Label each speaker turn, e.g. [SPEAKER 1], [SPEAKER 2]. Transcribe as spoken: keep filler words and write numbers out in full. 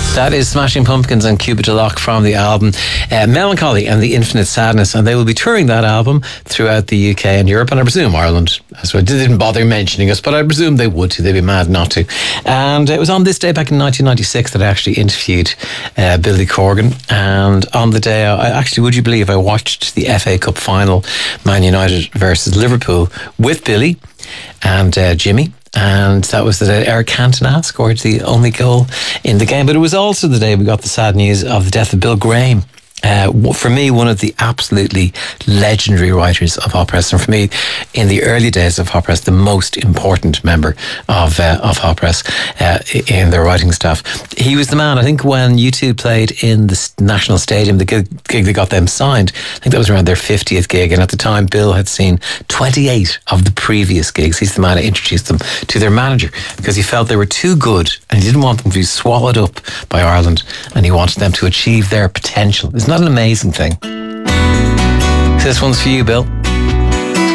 [SPEAKER 1] That is Smashing Pumpkins and Cuba de Lock from the album uh, Melancholy and the Infinite Sadness, and they will be touring that album throughout the U K and Europe, and I presume Ireland as well. They didn't bother mentioning us, but I presume they would too. They'd be mad not to. And it was on this day back in nineteen ninety-six that I actually interviewed uh, Billy Corgan, and on the day I actually, would you believe, I watched the F A Cup final, Man United versus Liverpool, with Billy and uh, Jimmy. And that was the day Eric Cantona scored the only goal in the game. But it was also the day we got the sad news of the death of Bill Graham. Uh, for me, one of the absolutely legendary writers of Hot Press, and for me, in the early days of Hot Press, the most important member of uh, of Hot Press uh, in their writing staff. He was the man. I think when U two played in the National Stadium, the gig, gig that got them signed, I think that was around their fiftieth gig, and at the time, Bill had seen twenty-eight of the previous gigs. He's the man who introduced them to their manager because he felt they were too good, and he didn't want them to be swallowed up by Ireland, and he wanted them to achieve their potential. Isn't that an amazing thing? This one's for you, Bill.